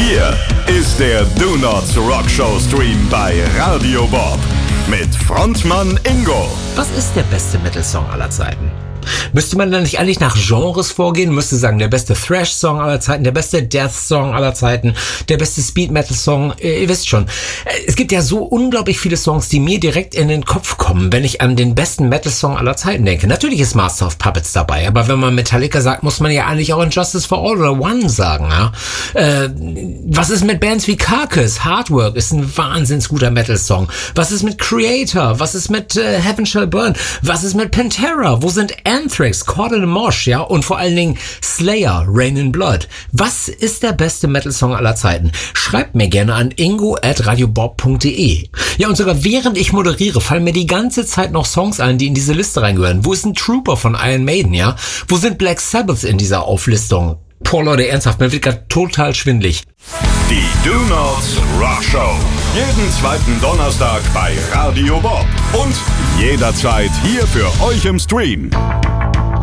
Hier ist der Do Nots Rock Show Stream bei Radio Bob mit Frontmann Ingo. Was ist der beste Metal-Song aller Zeiten? Müsste man dann nicht eigentlich nach Genres vorgehen? Müsste sagen, der beste Thrash-Song aller Zeiten, der beste Death-Song aller Zeiten, der beste Speed-Metal-Song, ihr wisst schon. Es gibt ja so unglaublich viele Songs, die mir direkt in den Kopf kommen, wenn ich an den besten Metal-Song aller Zeiten denke. Natürlich ist Master of Puppets dabei, aber wenn man Metallica sagt, muss man ja eigentlich auch Injustice for All oder One sagen. Ja? Was ist mit Bands wie Carcass? Hard Work ist ein wahnsinns guter Metal-Song. Was ist mit Creator? Was ist mit Heaven Shall Burn? Was ist mit Pantera? Wo sind Anthrax, Caught in a Mosh, ja, und vor allen Dingen Slayer, Rain in Blood. Was ist der beste Metal-Song aller Zeiten? Schreibt mir gerne an ingo@radiobob.de. Ja, und sogar während ich moderiere, fallen mir die ganze Zeit noch Songs ein, die in diese Liste reingehören. Wo ist ein Trooper von Iron Maiden, ja? Wo sind Black Sabbath in dieser Auflistung? Boah, Leute, ernsthaft, mir wird gerade total schwindelig. Die Do Nots Rock Show. Jeden zweiten Donnerstag bei Radio Bob. Und jederzeit hier für euch im Stream.